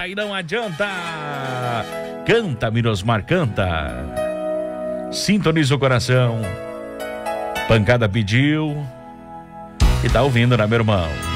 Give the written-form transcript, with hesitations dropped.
canta e não adianta. Canta, Mirosmar, canta. Sintoniza o coração. Pancada pediu. E tá ouvindo, né, meu irmão?